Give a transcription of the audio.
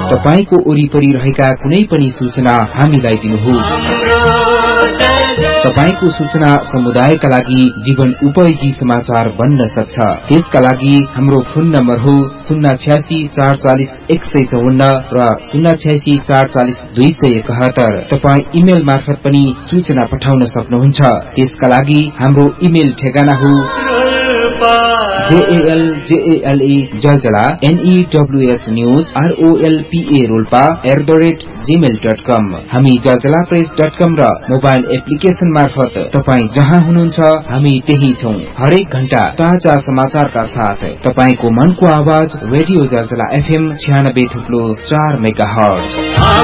तपाईको वरिपरि रहेका कुनै पनि सूचना हामीलाई दिनुहोस्। तपाईको सूचना समुदायका लागि जीवन उपयोगी समाचार बन्न सक्छ। त्यसका लागि हाम्रो फोन नम्बर हो 086440154 र 086440271। तपाई इमेल मार्फत पनि सूचना पठाउन सक्नुहुन्छ। त्यसका लागि हाम्रो इमेल ठेगाना हो JALJALE NEWS News ROLPA Rolpa @gmail.com। हामी jaljalapress.com र मोबाइल एप्लिकेशन मार्फत तपाई जहाँ हुनुहुन्छ हामी त्यही छौं। हरेक घण्टा ताजा समाचारका साथ तपाईको मनको आवाज रेडियो जलजला FM 96.4 मेगाहर्ज।